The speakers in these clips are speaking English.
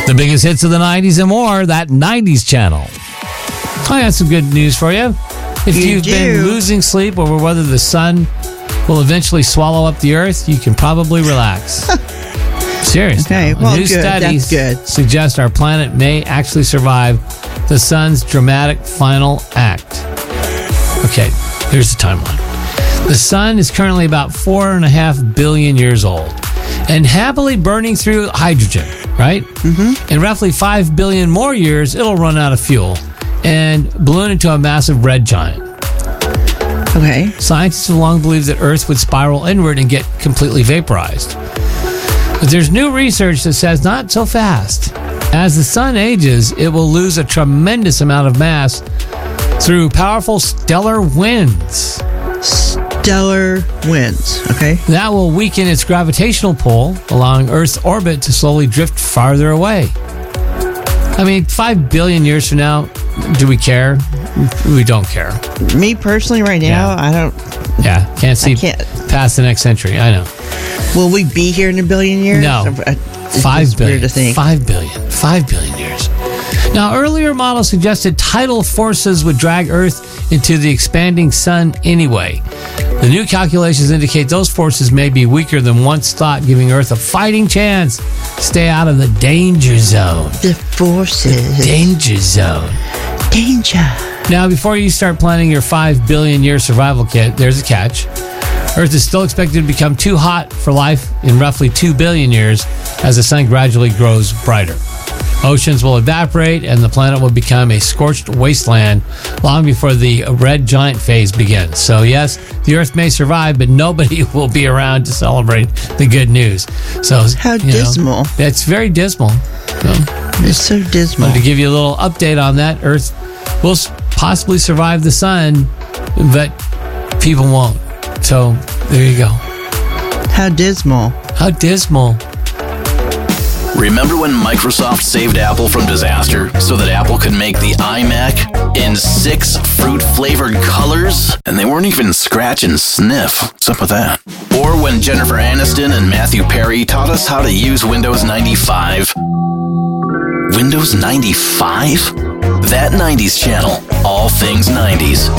The biggest hits of the 90s and more, that 90s channel. I got some good news for you. If you've been losing sleep over whether the sun will eventually swallow up the earth, you can probably relax. Serious. Okay, well, new studies suggest our planet may actually survive the sun's dramatic final act. Okay, here's the timeline. The sun is currently about 4.5 billion years old and happily burning through hydrogen, right? Mm-hmm. In roughly 5 billion more years, it'll run out of fuel and balloon into a massive red giant. Okay. Scientists have long believed that Earth would spiral inward and get completely vaporized. But there's new research that says not so fast. As the sun ages, it will lose a tremendous amount of mass through powerful stellar winds. Stellar winds, okay. That will weaken its gravitational pull, allowing Earth's orbit to slowly drift farther away. I mean, 5 billion years from now, do we care? We don't care. Me personally, right now, I don't. Yeah, can't see past the next century. I know. Will we be here in a billion years? No. 5 billion. 5 billion. 5 billion years. Now, earlier models suggested tidal forces would drag Earth into the expanding sun anyway. The new calculations indicate those forces may be weaker than once thought, giving Earth a fighting chance to stay out of the danger zone. The forces. The danger zone. Danger. Now, before you start planning your 5 billion year survival kit, there's a catch. Earth is still expected to become too hot for life in roughly 2 billion years as the sun gradually grows brighter. Oceans will evaporate and the planet will become a scorched wasteland long before the red giant phase begins. So yes, the Earth may survive, but nobody will be around to celebrate the good news. So how dismal. It's very dismal. It's so dismal. To give you a little update on that, Earth will possibly survive the sun, but people won't. So there you go. How dismal. How dismal. Remember when Microsoft saved Apple from disaster so that Apple could make the iMac in 6 fruit-flavored colors? And they weren't even scratch and sniff. What's up with that? Or when Jennifer Aniston and Matthew Perry taught us how to use Windows 95. Windows 95? That 90s channel. All things 90s.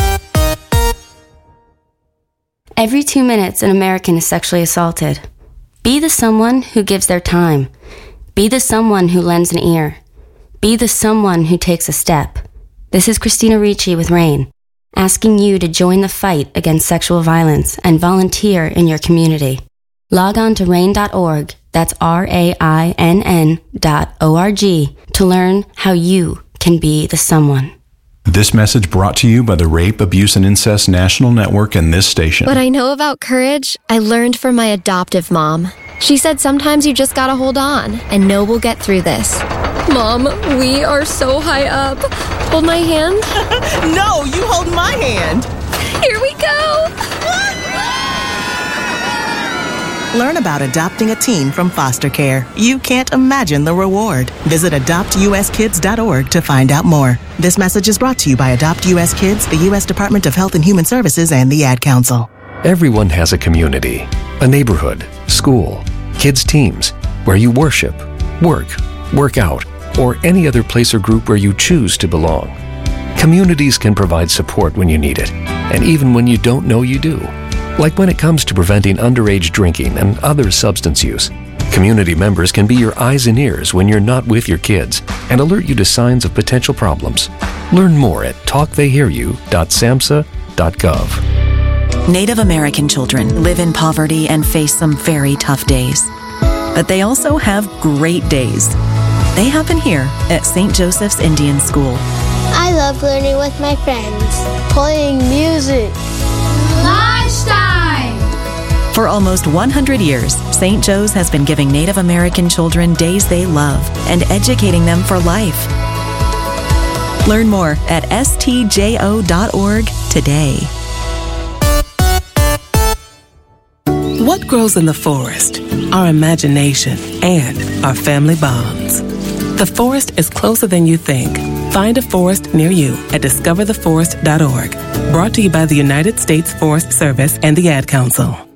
Every 2 minutes, an American is sexually assaulted. Be the someone who gives their time. Be the someone who lends an ear. Be the someone who takes a step. This is Christina Ricci with RAINN, asking you to join the fight against sexual violence and volunteer in your community. Log on to RAINN.org, that's RAINN.org, to learn how you can be the someone. This message brought to you by the Rape, Abuse, and Incest National Network and this station. What I know about courage, I learned from my adoptive mom. She said sometimes you just gotta hold on and know we'll get through this. Mom, we are so high up. Hold my hand. No, you hold my hand. Here we go. Learn about adopting a teen from foster care. You can't imagine the reward. Visit adoptuskids.org to find out more. This message is brought to you by Adopt U.S. Kids, the U.S. Department of Health and Human Services, and the Ad Council. Everyone has a community, a neighborhood, school, kids' teams, where you worship, work out, or any other place or group where you choose to belong. Communities can provide support when you need it, and even when you don't know you do. Like when it comes to preventing underage drinking and other substance use. Community members can be your eyes and ears when you're not with your kids and alert you to signs of potential problems. Learn more at talktheyhearyou.samhsa.gov. Native American children live in poverty and face some very tough days. But they also have great days. They happen here at St. Joseph's Indian School. I love learning with my friends, playing music. Lunchtime! For almost 100 years, St. Joe's has been giving Native American children days they love and educating them for life. Learn more at stjo.org today. What grows in the forest? Our imagination and our family bonds. The forest is closer than you think. Find a forest near you at discovertheforest.org. Brought to you by the United States Forest Service and the Ad Council.